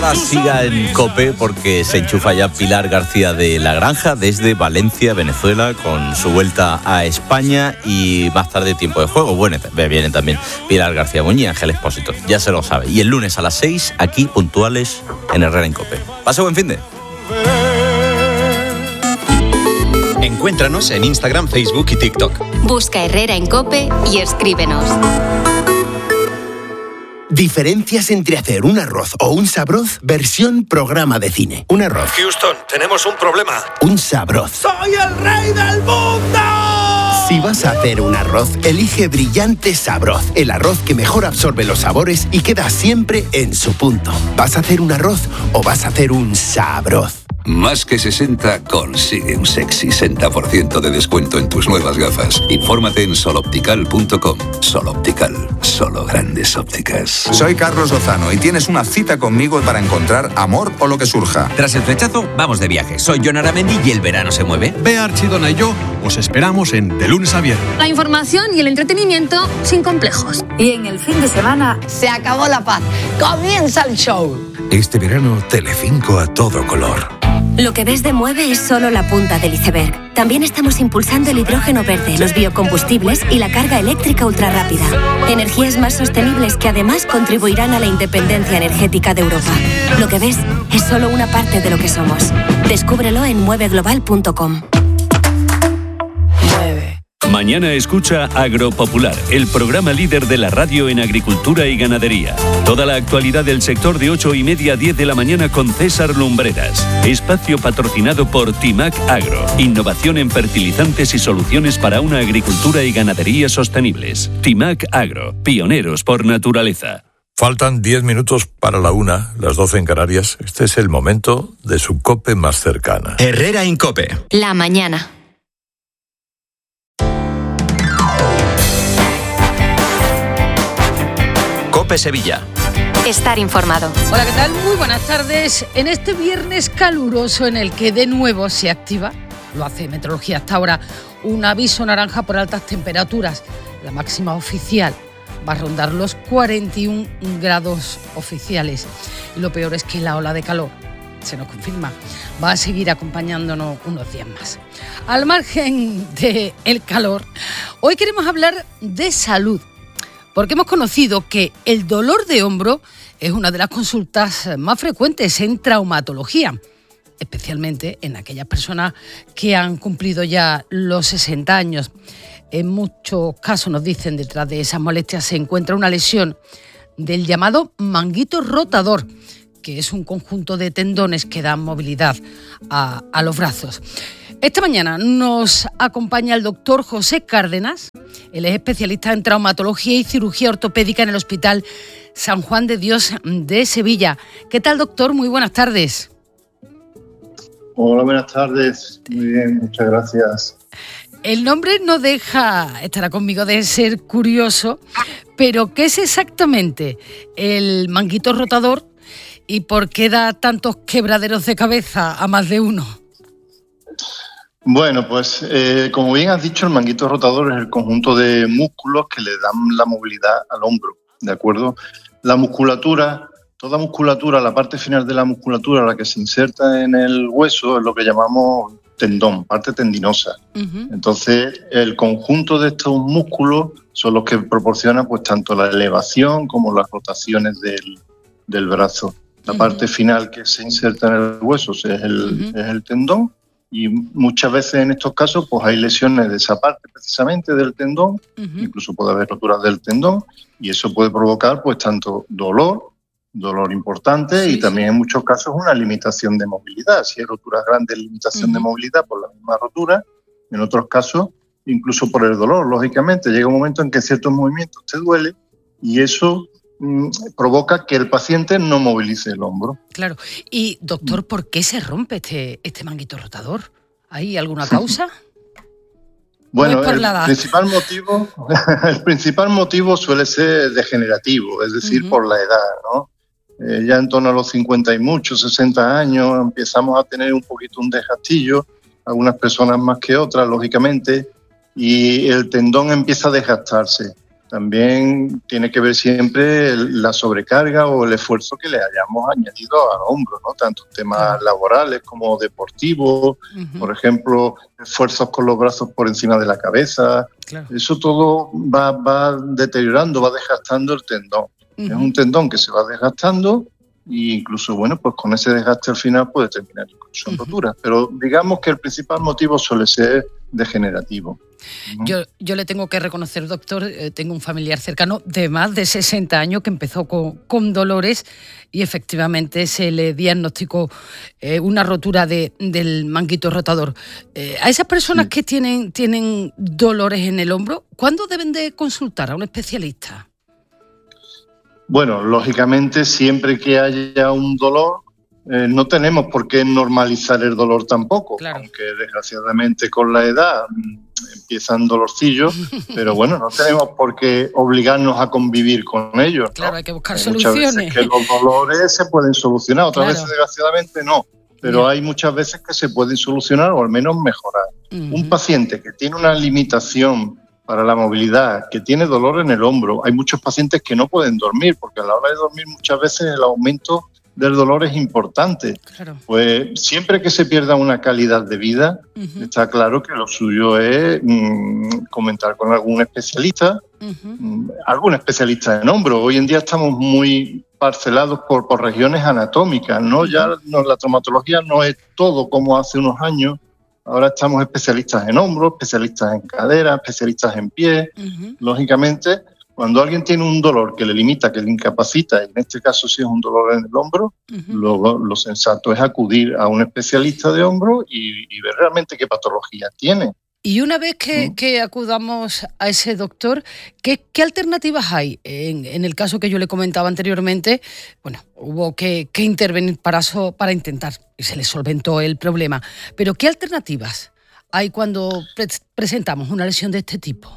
Siga en COPE porque se enchufa ya Pilar García de la Granja desde Valencia, Venezuela, con su vuelta a España y más tarde tiempo de juego. Bueno, viene también Pilar García Muñiz, Ángel Expósito, ya se lo sabe. Y el lunes a las 6, aquí puntuales en Herrera en COPE. Pase buen finde. Encuéntranos en Instagram, Facebook y TikTok. Busca Herrera en COPE y escríbenos. Diferencias entre hacer un arroz o un sabroz versión programa de cine. Un arroz. Houston, tenemos un problema. Un sabroz. ¡Soy el rey del mundo! Si vas a hacer un arroz, elige Brillante Sabroz. El arroz que mejor absorbe los sabores y queda siempre en su punto. ¿Vas a hacer un arroz o vas a hacer un sabroz? Más que 60 consigue un sexy 60% de descuento en tus nuevas gafas. Infórmate en soloptical.com. Soloptical, solo grandes ópticas. Soy Carlos Lozano y tienes una cita conmigo para encontrar amor o lo que surja. Tras el flechazo, vamos de viaje. Soy Jon Aramendi y el verano se mueve. Bea Archidona y yo os esperamos en De Lunes a Viernes. La información y el entretenimiento sin complejos. Y en el fin de semana se acabó la paz. Comienza el show. Este verano, Telecinco a todo color. Lo que ves de Mueve es solo la punta del iceberg. También estamos impulsando el hidrógeno verde, los biocombustibles y la carga eléctrica ultrarrápida. Energías más sostenibles que además contribuirán a la independencia energética de Europa. Lo que ves es solo una parte de lo que somos. Descúbrelo en mueveglobal.com. Mañana escucha Agropopular, el programa líder de la radio en agricultura y ganadería. Toda la actualidad del sector de 8:30 a 10 de la mañana con César Lumbreras. Espacio patrocinado por Timac Agro. Innovación en fertilizantes y soluciones para una agricultura y ganadería sostenibles. Timac Agro, pioneros por naturaleza. Faltan 10 minutos para la 1, las 12 en Canarias. Este es el momento de su COPE más cercana. Herrera en COPE. La mañana. COPE Sevilla. Estar informado. Hola, ¿qué tal? Muy buenas tardes. En este viernes caluroso en el que de nuevo se activa, lo hace Meteorología hasta ahora, un aviso naranja por altas temperaturas. La máxima oficial va a rondar los 41 grados oficiales. Y lo peor es que la ola de calor, se nos confirma, va a seguir acompañándonos unos días más. Al margen del calor, hoy queremos hablar de salud. Porque hemos conocido que el dolor de hombro es una de las consultas más frecuentes en traumatología, especialmente en aquellas personas que han cumplido ya los 60 años. En muchos casos nos dicen detrás de esas molestias se encuentra una lesión del llamado manguito rotador, que es un conjunto de tendones que dan movilidad a los brazos. Esta mañana nos acompaña el doctor José Cárdenas. Él es especialista en traumatología y cirugía ortopédica en el Hospital San Juan de Dios de Sevilla. ¿Qué tal, doctor? Muy buenas tardes. Hola, buenas tardes. Muy bien, muchas gracias. El nombre no deja, estará conmigo, de ser curioso, pero ¿qué es exactamente el manguito rotador y por qué da tantos quebraderos de cabeza a más de uno? Bueno, pues como bien has dicho, el manguito rotador es el conjunto de músculos que le dan la movilidad al hombro, ¿de acuerdo? La musculatura, toda musculatura, la parte final de la musculatura, la que se inserta en el hueso, es lo que llamamos tendón, parte tendinosa. Uh-huh. Entonces, el conjunto de estos músculos son los que proporcionan pues tanto la elevación como las rotaciones del brazo. La parte final que se inserta en el hueso es el tendón. Y muchas veces en estos casos pues hay lesiones de esa parte precisamente del tendón, incluso puede haber roturas del tendón, y eso puede provocar pues tanto dolor importante y también en muchos casos una limitación de movilidad. Si hay roturas grandes, limitación de movilidad por la misma rotura, en otros casos incluso por el dolor. Lógicamente llega un momento en que ciertos movimientos te duele y eso provoca que el paciente no movilice el hombro. Claro. Y, doctor, ¿por qué se rompe este manguito rotador? ¿Hay alguna causa? Bueno, el principal motivo suele ser degenerativo, es decir, por la edad, ¿no? Ya en torno a los 50 y muchos, 60 años, empezamos a tener un poquito un desgastillo, algunas personas más que otras, lógicamente, y el tendón empieza a desgastarse. también tiene que ver siempre la sobrecarga o el esfuerzo que le hayamos añadido al hombro, ¿no? Tanto temas laborales como deportivos, por ejemplo, esfuerzos con los brazos por encima de la cabeza. Eso todo va deteriorando, va desgastando el tendón. Es un tendón que se va desgastando e incluso, bueno, pues con ese desgaste al final puede terminar incluso en rotura. Pero digamos que el principal motivo suele ser degenerativo. Yo le tengo que reconocer, doctor, tengo un familiar cercano de más de 60 años que empezó con dolores y efectivamente se le diagnosticó una rotura del manguito rotador. A esas personas que tienen dolores en el hombro, ¿cuándo deben de consultar a un especialista? Bueno, lógicamente siempre que haya un dolor, no tenemos por qué normalizar el dolor tampoco, aunque desgraciadamente con la edad empiezan dolorcillos, pero bueno, no tenemos por qué obligarnos a convivir con ellos, ¿no? Claro, hay que buscar soluciones. Muchas veces que los dolores se pueden solucionar, otras veces desgraciadamente no, pero hay muchas veces que se pueden solucionar o al menos mejorar. Un paciente que tiene una limitación para la movilidad, que tiene dolor en el hombro, hay muchos pacientes que no pueden dormir, porque a la hora de dormir muchas veces el aumento del dolor es importante. Pues siempre que se pierda una calidad de vida, está claro que lo suyo es comentar con algún especialista, algún especialista en hombro. Hoy en día estamos muy parcelados por regiones anatómicas, ¿no? Ya la traumatología no es todo como hace unos años. Ahora estamos especialistas en hombros, especialistas en cadera, especialistas en pie. Lógicamente, cuando alguien tiene un dolor que le limita, que le incapacita, y en este caso si es un dolor en el hombro, lo sensato es acudir a un especialista de hombro y ver realmente qué patología tiene. Y una vez que acudamos a ese doctor, ¿qué alternativas hay? En el caso que yo le comentaba anteriormente, bueno, hubo que intervenir para intentar, y se le solventó el problema. Pero ¿qué alternativas hay cuando presentamos una lesión de este tipo?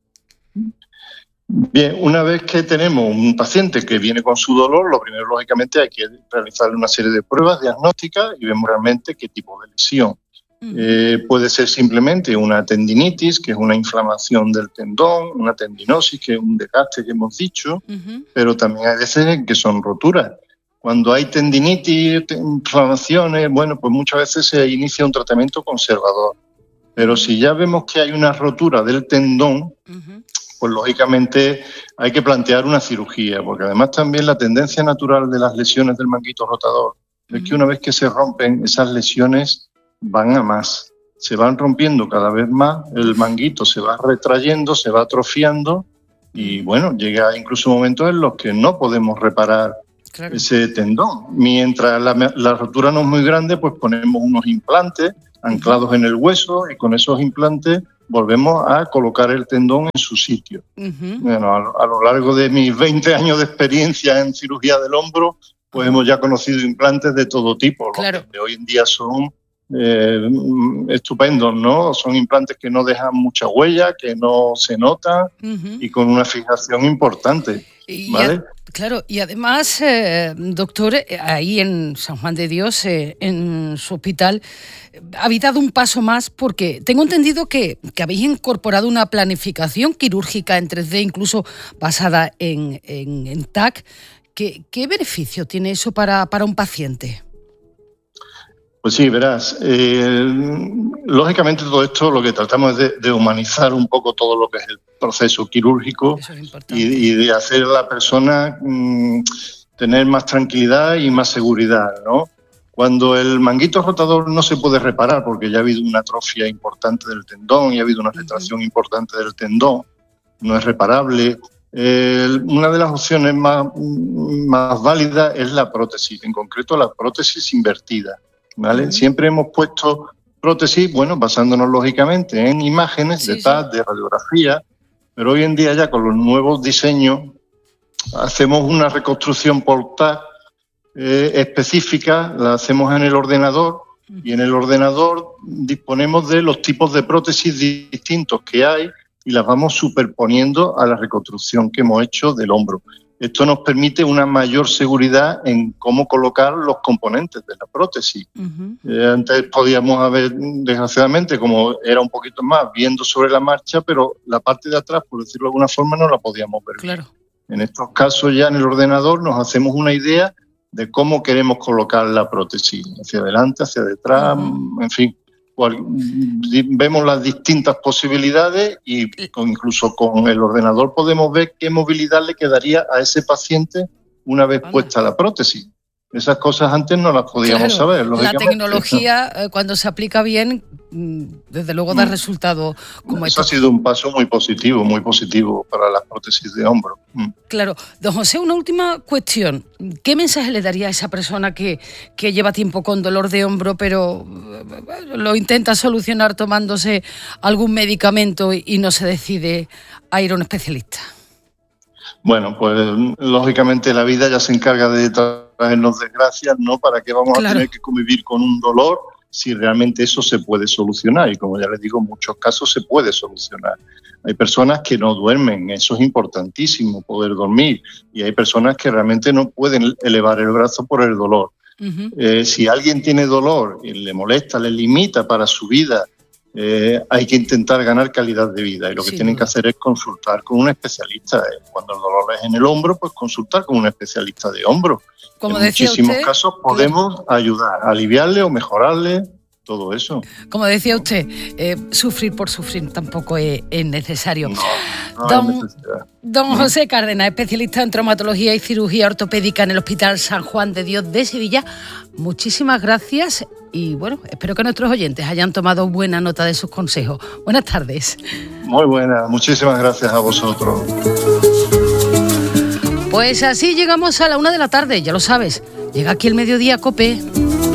Bien, una vez que tenemos un paciente que viene con su dolor, lo primero, lógicamente, hay que realizarle una serie de pruebas diagnósticas y vemos realmente qué tipo de lesión. Puede ser simplemente una tendinitis, que es una inflamación del tendón, una tendinosis, que es un desgaste que hemos dicho, pero también hay veces que son roturas. Cuando hay tendinitis, inflamaciones, bueno, pues muchas veces se inicia un tratamiento conservador. Pero si ya vemos que hay una rotura del tendón, pues lógicamente hay que plantear una cirugía, porque además también la tendencia natural de las lesiones del manguito rotador es que una vez que se rompen, esas lesiones van a más, se van rompiendo cada vez más, el manguito se va retrayendo, se va atrofiando y bueno, llega incluso momentos en los que no podemos reparar ese tendón. Mientras la rotura no es muy grande, pues ponemos unos implantes anclados en el hueso y con esos implantes volvemos a colocar el tendón en su sitio. Bueno, a lo largo de mis 20 años de experiencia en cirugía del hombro, pues hemos ya conocido implantes de todo tipo, los que hoy en día son estupendos, ¿no? Son implantes que no dejan mucha huella, que no se notan y con una fijación importante, ¿vale? Claro, y además, doctor, ahí en San Juan de Dios, en su hospital, habéis dado un paso más porque tengo entendido que habéis incorporado una planificación quirúrgica en 3D, incluso basada en TAC. ¿Qué beneficio tiene eso para un paciente? Pues sí, verás, lógicamente todo esto lo que tratamos es de humanizar un poco todo lo que es el proceso quirúrgico y de hacer a la persona tener más tranquilidad y más seguridad, ¿no? Cuando el manguito rotador no se puede reparar porque ya ha habido una atrofia importante del tendón y ha habido una retracción importante del tendón, no es reparable. Una de las opciones más válidas es la prótesis, en concreto la prótesis invertida, ¿vale? Siempre hemos puesto prótesis, bueno, basándonos lógicamente en imágenes de TAC, de radiografía, pero hoy en día ya con los nuevos diseños hacemos una reconstrucción por TAC específica, la hacemos en el ordenador y en el ordenador disponemos de los tipos de prótesis distintos que hay y las vamos superponiendo a la reconstrucción que hemos hecho del hombro. esto nos permite una mayor seguridad en cómo colocar los componentes de la prótesis. Antes podíamos haber, desgraciadamente, como era un poquito más, viendo sobre la marcha, pero la parte de atrás, por decirlo de alguna forma, no la podíamos ver. Claro. En estos casos ya en el ordenador nos hacemos una idea de cómo queremos colocar la prótesis, hacia adelante, hacia detrás, en fin. Vemos las distintas posibilidades y incluso con el ordenador podemos ver qué movilidad le quedaría a ese paciente una vez puesta la prótesis. Esas cosas antes no las podíamos saber. La tecnología, cuando se aplica bien, desde luego da resultado como Eso ha sido un paso muy positivo para las prótesis de hombro. Claro. Don José, una última cuestión. ¿Qué mensaje le daría a esa persona que lleva tiempo con dolor de hombro, pero lo intenta solucionar tomándose algún medicamento y no se decide a ir a un especialista? Bueno, pues lógicamente la vida ya se encarga de traernos desgracias, ¿no? ¿Para qué vamos a tener que convivir con un dolor si realmente eso se puede solucionar? Y como ya les digo, en muchos casos se puede solucionar. Hay personas que no duermen, eso es importantísimo, poder dormir. Y hay personas que realmente no pueden elevar el brazo por el dolor. Si alguien tiene dolor y le molesta, le limita para su vida, hay que intentar ganar calidad de vida y lo que tienen que hacer es consultar con un especialista. Cuando el dolor es en el hombro, pues consultar con un especialista de hombro. Como en decía muchísimos usted, casos podemos ayudar, aliviarle o mejorarle todo eso. Como decía usted, sufrir por sufrir tampoco es necesario. Don José Cárdenas, especialista en traumatología y cirugía ortopédica en el Hospital San Juan de Dios de Sevilla, muchísimas gracias y bueno, espero que nuestros oyentes hayan tomado buena nota de sus consejos. Buenas tardes. Muy buenas, muchísimas gracias a vosotros. Pues así llegamos a la 1 de la tarde, ya lo sabes, llega aquí el Mediodía COPE.